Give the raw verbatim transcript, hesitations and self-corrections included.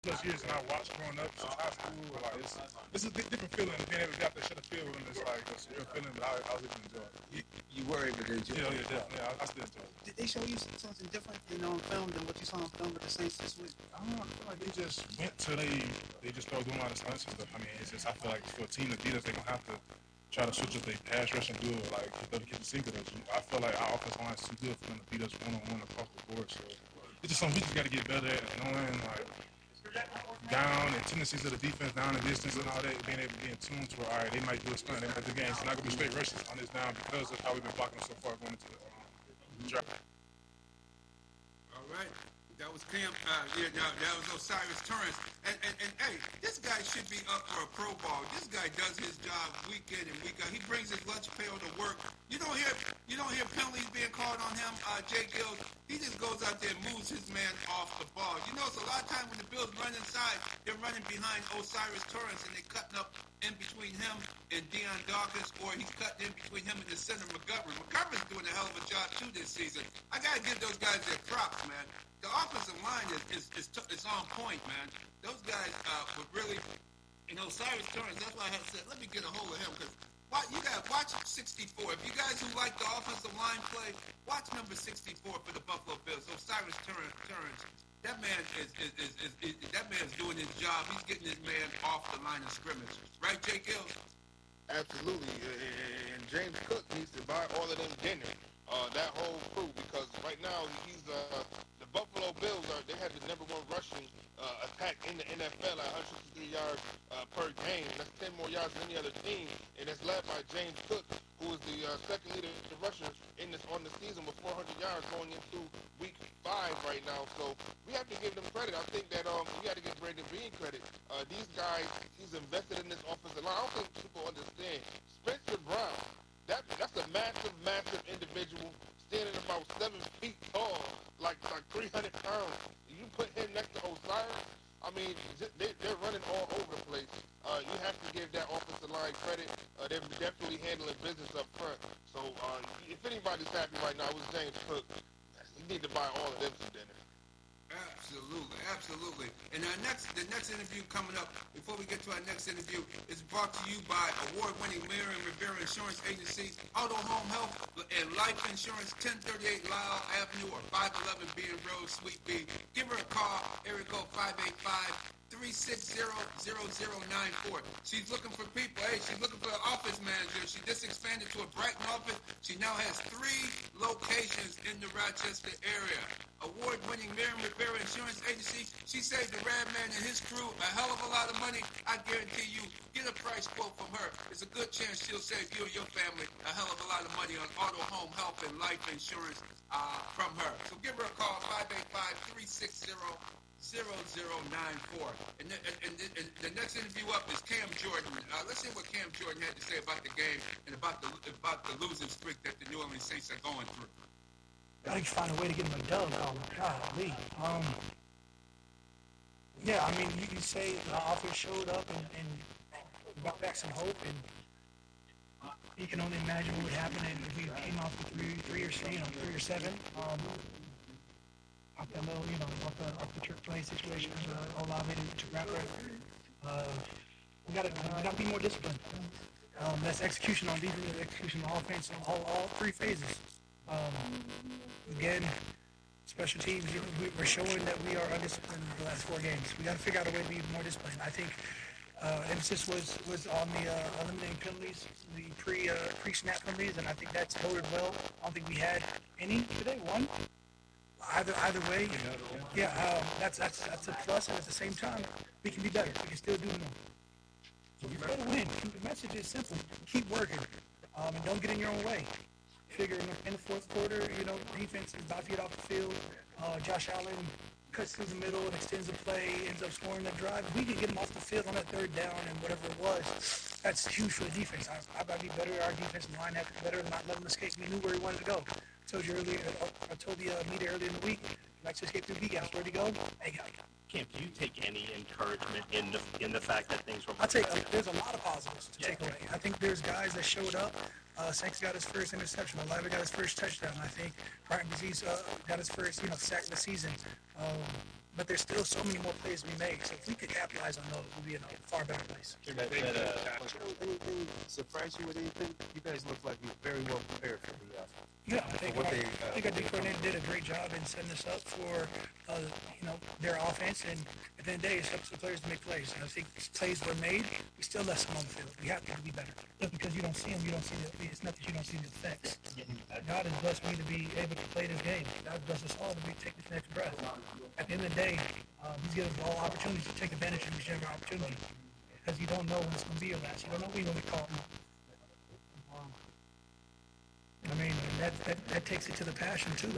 plus years, and I watched growing up since high school. Like it's it's a di- different feeling. Being able to get out there, shut the field with them, it's like it's a real feeling. But I, I was able to enjoy it. You, you were able to enjoy Yeah, it. yeah, definitely. I, I still enjoy it. Did they show you something different, you know, on film than what you saw on film with the Saints this week? I don't know. I feel like they just went to they they just started doing a lot of stunts and stuff. I mean, it's just I feel like for a team to beat us, they're gonna have to try to switch up their pass rush and do it like get them to get the secret of it. I feel like our offensive line is too good for them to beat us one on one across the board. So it's just something we just got to get better at knowing like down and tendencies of the defense, down and distance and all that, being able to be in tune to all right, they might do a stunt, they might do games. It's not gonna be straight rushes on this down because of how we've been blocking so far going into the um, draft. All right. That was Cam. Uh, yeah, that, that was Osiris Torrance. And, and and hey, this guy should be up for a Pro Bowl. This guy does his job week in and week out. He brings his lunch pail to work. You don't hear you don't hear penalties being called on him. Uh, Jay Gills, he just goes out there and moves his man off the ball. You know, it's a lot of times when the Bills run inside, they're running behind Osiris Torrance and they're cutting up in between him and Deion Dawkins, or he's cutting in between him and the center Montgomery. Montgomery's doing a hell of a job too this season. I gotta give those guys their props, man. The offensive line is is, is, t- is on point, man. Those guys uh, were really, you know, Cyrus Torrance. That's why I had said, let me get a hold of him because you got watch sixty-four. If you guys who like the offensive line play, watch number sixty-four for the Buffalo Bills. So Cyrus Torrance, Torrance that man is is, is, is is that man's doing his job. He's getting his man off the line of scrimmage, right, Jake Hill? Absolutely, and James Cook needs to buy all of them dinner. Uh, that whole crew, because right now he's uh, the Buffalo Bills are they have the number one rushing uh, attack in the N F L at one hundred sixty-three yards uh, per game. That's ten more yards than any other team, and it's led by James Cook, who is the uh, second leader in rushers in this on the season with four hundred yards going into week five right now. So we have to give them credit. I think that um, we got to give Brandon Beane credit. Uh, these guys, he's invested in this offensive line. I don't think people understand. Spencer Brown. That, that's a massive, massive individual standing about seven feet tall, like like three hundred pounds. You put him next to Osiris, I mean, they, they're running all over the place. Uh, you have to give that offensive line credit. Uh, they're definitely handling business up front. So uh, if anybody's happy right now with James Cook, you need to buy all of them some dinner. Absolutely, absolutely. And our next, the next interview coming up, before we get to our next interview, is brought to you by award-winning Miriam Rivera Insurance Agency, Auto Home Health and Life Insurance, ten thirty-eight Lyle Avenue or five eleven Bean Road, Suite B. Give her a call, area code five eight five, three six zero, zero zero nine four. She's looking for people. Hey, she's looking for an office manager. She just expanded to a Brighton office. She now has three locations in the Rochester area. Award-winning Miriam Rivera Insurance Agency. She saved the Rad Man and his crew a hell of a lot of money. I guarantee you, get a price quote from her. There's a good chance she'll save you and your family a hell of a lot of money on auto, home, health, and life insurance uh, from her. So give her a call, five eight five, three six zero, zero zero nine four. And, the, and, the, and the next interview up is Cam Jordan. Uh, let's hear what Cam Jordan had to say about the game and about the about the losing streak that the New Orleans Saints are going through. Gotta find a way to get him a dub. Oh my God, Lee. Um, yeah, I mean, you can say the offense showed up and, and brought back some hope, and you can only imagine what would happen if we came off the three, three or you know, three or seven. Um, off that little, you know, off the off the trick play situation, uh, Olave to, to wrap it. Uh, we gotta we gotta be more disciplined. Um, that's execution on defense, execution on offense, all all three phases. Um, again, special teams, we're showing that we are undisciplined in the last four games. We got to figure out a way to be more disciplined. I think uh, emphasis was, was on the uh, eliminating penalties, the pre uh, pre snap penalties, and I think that's boded well. I don't think we had any today. One. Either either way, yeah, um, that's that's that's a plus, and at the same time, we can be better. We can still do more. So we got to win. The message is simple: keep working, um, and don't get in your own way. Figure in the, in the fourth quarter, you know, defense is about to get off the field. Uh, Josh Allen cuts through the middle and extends the play, ends up scoring that drive. If we can get him off the field on that third down and whatever it was, that's huge for the defense. I, I've got to be better. Our defensive line had to be better and not let him escape. We knew where he wanted to go. I told you earlier, I told the uh, media earlier in the week, he likes to escape through B gaps. Where'd he go? Hey, got Camp, do you take any encouragement in the in the fact that things were? I take uh, there's a lot of positives to yeah. take away. I think there's guys that showed up. Uh, Saints got his first interception. Olave got his first touchdown. I think Brian Disease uh, got his first, you know, sack of the season. Um, but there's still so many more plays to be made. So if we could capitalize on those, we'll be in a far better place. That, that, uh, anything surprise you with anything? You guys look like you're very well prepared for the uh, Yeah, I think, what our, they, uh, I think our what they D coordinator did a great job in setting us up for, uh, you know, their offense. And at the end of the day, it's up to the players to make plays. And I think plays were made. We still left some on the field. We have to be better. Just because you don't see them, you don't see the. It's not that you don't see the effects. God has blessed me to be able to play this game. God has blessed us all to be take this next breath. At the end of the day, um, He's given us all opportunities to take advantage of whichever opportunity, because you don't know when it's going to be your last. You don't know when you're going to be called. I mean, that, that that takes it to the passion too.